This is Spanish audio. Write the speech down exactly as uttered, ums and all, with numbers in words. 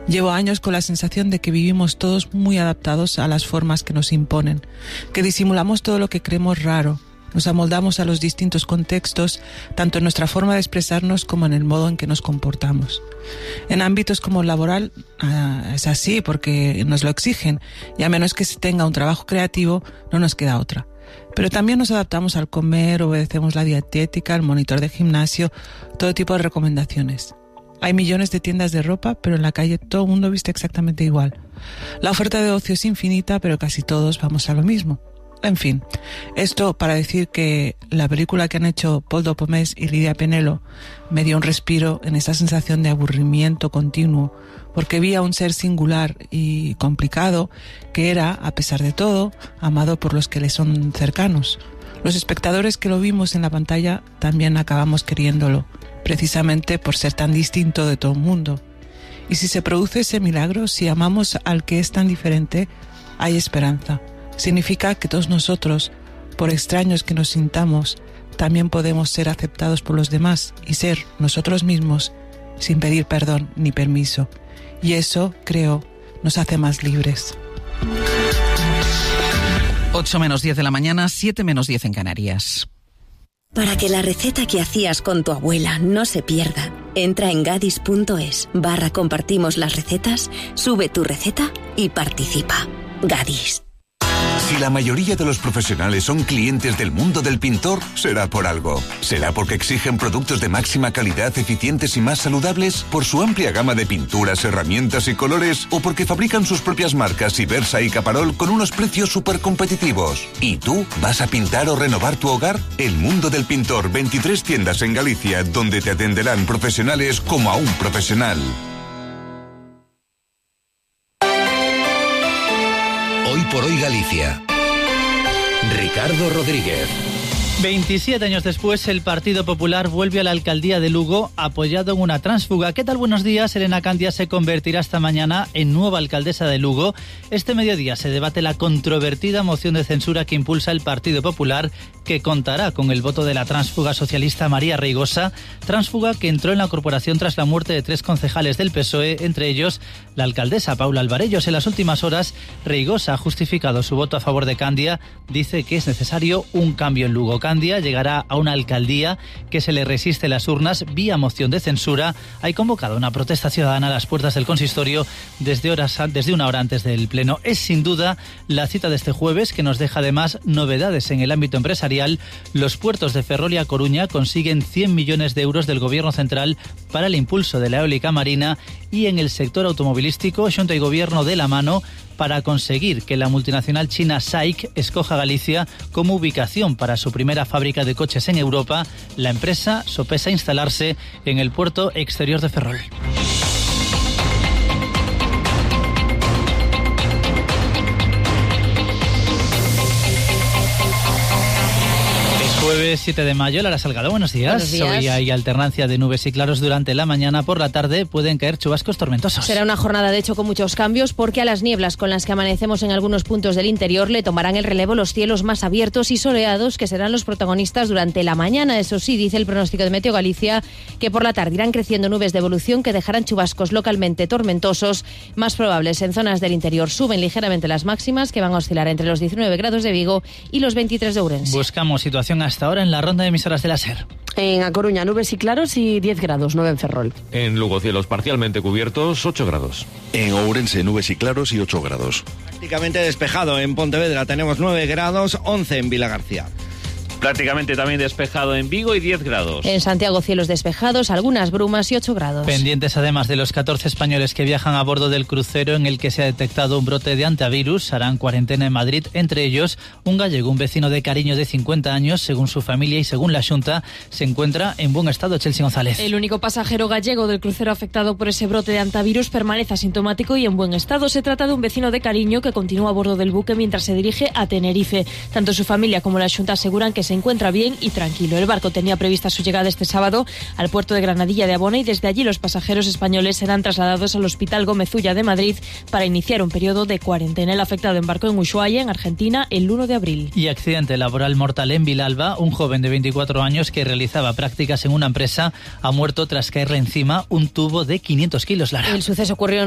Llevo años con la sensación de que vivimos todos muy adaptados a las formas que nos imponen, que disimulamos todo lo que creemos raro, nos amoldamos a los distintos contextos, tanto en nuestra forma de expresarnos como en el modo en que nos comportamos. En ámbitos como el laboral uh, es así porque nos lo exigen, y a menos que se tenga un trabajo creativo no nos queda otra. Pero también nos adaptamos al comer, obedecemos la dietética, el monitor de gimnasio, todo tipo de recomendaciones. Hay millones de tiendas de ropa, pero en la calle todo el mundo viste exactamente igual. La oferta de ocio es infinita, pero casi todos vamos a lo mismo. En fin, esto para decir que la película que han hecho Paul Dopomés y Lidia Penelo me dio un respiro en esa sensación de aburrimiento continuo, porque vi a un ser singular y complicado que era, a pesar de todo, amado por los que le son cercanos. Los espectadores que lo vimos en la pantalla también acabamos queriéndolo, precisamente por ser tan distinto de todo el mundo. Y si se produce ese milagro, si amamos al que es tan diferente, hay esperanza. Significa que todos nosotros, por extraños que nos sintamos, también podemos ser aceptados por los demás y ser nosotros mismos sin pedir perdón ni permiso. Y eso, creo, nos hace más libres. ocho menos diez de la mañana, siete menos diez en Canarias. Para que la receta que hacías con tu abuela no se pierda, entra en gadis punto es barra compartimos las recetas, sube tu receta y participa. Gadis. Si la mayoría de los profesionales son clientes del mundo del pintor, será por algo. ¿Será porque exigen productos de máxima calidad, eficientes y más saludables? ¿Por su amplia gama de pinturas, herramientas y colores? ¿O porque fabrican sus propias marcas Ibersa y Caparol con unos precios súper competitivos? ¿Y tú vas a pintar o renovar tu hogar? El mundo del pintor, veintitrés tiendas en Galicia, donde te atenderán profesionales como a un profesional. Hoy por hoy Galicia. Ricardo Rodríguez. veintisiete años después, el Partido Popular vuelve a la alcaldía de Lugo apoyado en una tránsfuga. ¿Qué tal? Buenos días. Elena Candia se convertirá esta mañana en nueva alcaldesa de Lugo. Este mediodía se debate la controvertida moción de censura que impulsa el Partido Popular, que contará con el voto de la tránsfuga socialista María Reigosa, tránsfuga que entró en la corporación tras la muerte de tres concejales del P S O E, entre ellos la alcaldesa Paula Alvarellos. En las últimas horas, Reigosa ha justificado su voto a favor de Candia. Dice que es necesario un cambio en Lugo. Candia llegará a una alcaldía que se le resiste en las urnas vía moción de censura. Hay convocado una protesta ciudadana a las puertas del consistorio desde, horas, desde una hora antes del pleno. Es sin duda la cita de este jueves, que nos deja además novedades en el ámbito empresarial. Los puertos de Ferrol y A Coruña consiguen cien millones de euros del Gobierno central para el impulso de la eólica marina, y en el sector automovilístico, Xunta y Gobierno de la mano para conseguir que la multinacional china S A I C escoja Galicia como ubicación para su primera fábrica de coches en Europa. La empresa sopesa instalarse en el puerto exterior de Ferrol. Jueves siete de mayo, Lara Salgado, buenos días. Buenos días. Hoy hay alternancia de nubes y claros durante la mañana. Por la tarde pueden caer chubascos tormentosos. Será una jornada, de hecho, con muchos cambios, porque a las nieblas con las que amanecemos en algunos puntos del interior le tomarán el relevo los cielos más abiertos y soleados, que serán los protagonistas durante la mañana. Eso sí, dice el pronóstico de Meteo Galicia, que por la tarde irán creciendo nubes de evolución que dejarán chubascos localmente tormentosos, más probables en zonas del interior. Suben ligeramente las máximas, que van a oscilar entre los diecinueve grados de Vigo y los veintitrés de Ourense. Buscamos situación hasta ahora en la ronda de emisoras de la SER. En A Coruña, nubes y claros y diez grados, nueve en Ferrol. En Lugo, cielos parcialmente cubiertos, ocho grados. En Ourense, nubes y claros y ocho grados. Prácticamente despejado. En Pontevedra tenemos nueve grados, once en Vilagarcía. Prácticamente también despejado en Vigo y diez grados. En Santiago, cielos despejados, algunas brumas y ocho grados. Pendientes además de los catorce españoles que viajan a bordo del crucero en el que se ha detectado un brote de antivirus. Harán cuarentena en Madrid, entre ellos un gallego, un vecino de Cariño de cincuenta años. Según su familia y según la Xunta, se encuentra en buen estado. Chelsea González. El único pasajero gallego del crucero afectado por ese brote de antivirus permanece asintomático y en buen estado. Se trata de un vecino de Cariño que continúa a bordo del buque mientras se dirige a Tenerife. Tanto su familia como la Xunta aseguran que se encuentra bien y tranquilo. El barco tenía prevista su llegada este sábado al puerto de Granadilla de Abona, y desde allí los pasajeros españoles serán trasladados al Hospital Gómez Ulla de Madrid para iniciar un periodo de cuarentena. El afectado embarcó en Ushuaia, en Argentina, el uno de abril. Y accidente laboral mortal en Vilalba. Un joven de veinticuatro años que realizaba prácticas en una empresa ha muerto tras caerle encima un tubo de quinientos kilos. Lara. El suceso ocurrió en